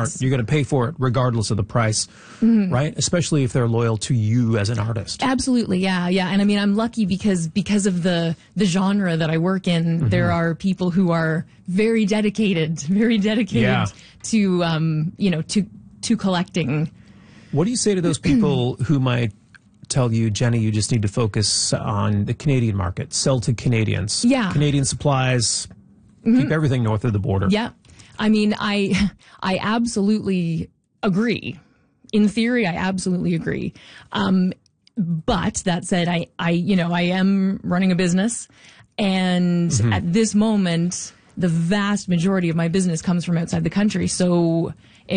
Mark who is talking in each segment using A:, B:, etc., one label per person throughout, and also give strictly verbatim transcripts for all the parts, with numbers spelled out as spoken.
A: Yes. You're going to pay for it regardless of the price, mm-hmm. right? Especially if they're loyal to you as an artist.
B: Absolutely, yeah, yeah. And I mean, I'm lucky because because of the the genre that I work in, mm-hmm. there are people who are very dedicated, very dedicated yeah. to um, you know, to to collecting.
A: What do you say to those people who might tell you, Jenny, you just need to focus on the Canadian market, sell to Canadians?
B: Yeah.
A: Canadian supplies, mm-hmm. keep everything north of the border.
B: Yeah. I mean, I I absolutely agree. In theory, I absolutely agree. Um, but that said, I, I, you know, I am running a business, and mm-hmm. at this moment, the vast majority of my business comes from outside the country. So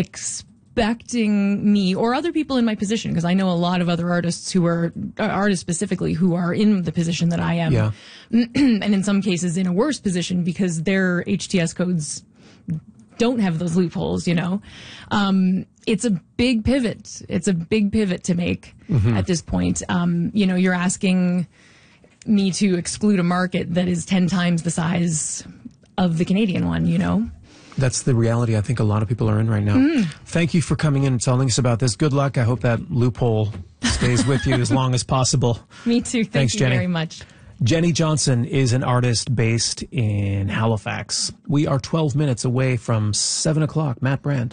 B: expecting me or other people in my position, because I know a lot of other artists who are, uh, artists specifically, who are in the position that I am.
A: Yeah.
B: And in some cases in a worse position because their H T S codes don't have those loopholes, you know. Um, it's a big pivot. It's a big pivot to make mm-hmm. at this point. Um, you know, you're asking me to exclude a market that is ten times the size of the Canadian one, you know.
A: That's the reality I think a lot of people are in right now. Mm. Thank you for coming in and telling us about this. Good luck. I hope that loophole stays with you as long as possible.
B: Me too. Thank
A: Thanks,
B: you
A: Jenny.
B: very much.
A: Jenny Johnson is an artist based in Halifax. We are twelve minutes away from seven o'clock. Matt Brand.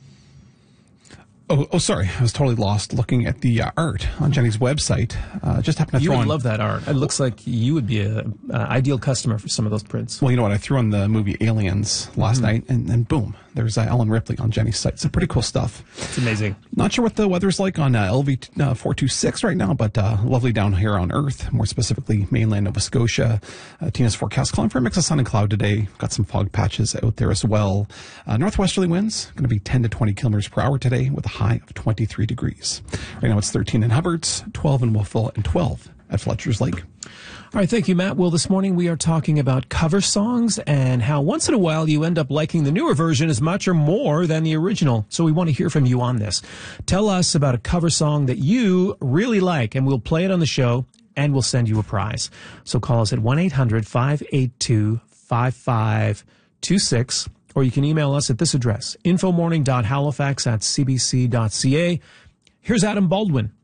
C: Oh, oh, sorry. I was totally lost looking at the uh, art on Jenny's website. Uh, just happened to
A: you
C: throw
A: would
C: on...
A: love that art. It looks like you would be an ideal customer for some of those prints.
C: Well, you know what? I threw on the movie Aliens last mm-hmm. night, and, and boom, there's uh, Ellen Ripley on Jenny's site. Some pretty cool stuff.
A: It's amazing.
C: Not sure what the weather's like on uh, L V four two six right now, but uh, lovely down here on Earth, more specifically mainland Nova Scotia. Uh, Tina's forecast calling for a mix of sun and cloud today. Got some fog patches out there as well. Uh, northwesterly winds going to be ten to twenty kilometers per hour today with a high of twenty-three degrees. Right now it's thirteen in Hubbards, twelve in Wolfville, and twelve at Fletcher's Lake.
A: All right, thank you, Matt. Well, this morning we are talking about cover songs and how once in a while you end up liking the newer version as much or more than the original. So we want to hear from you on this. Tell us about a cover song that you really like, and we'll play it on the show, and we'll send you a prize. So call us at one eight hundred five eight two five five two six, or you can email us at this address, infomorning dot halifax at c b c dot c a. Here's Adam Baldwin